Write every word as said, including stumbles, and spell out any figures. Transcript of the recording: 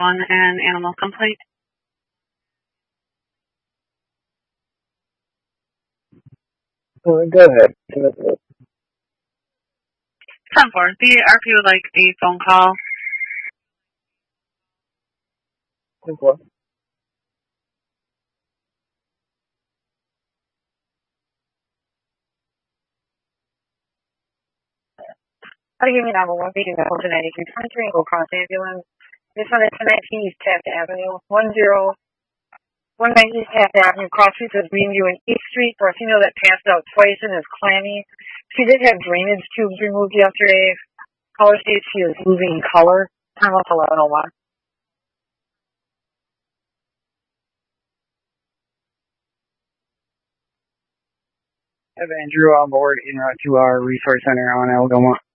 one an animal complaint. Oh, go ahead. ten four, the R P would like a phone call. ten four. I'll give you number one, beating the tonight. If you're twenty-three Eagle Cross Ambulance, this one is nineteen East Taft Avenue, one zero one nine East Taft Avenue, cross streets of Greenview and East Street for a female that passed out twice and is clammy. She did have drainage tubes removed yesterday. Color states she is losing color. Time off eleven oh one. I have Andrew on board in Route two R Resource Center on Algoma.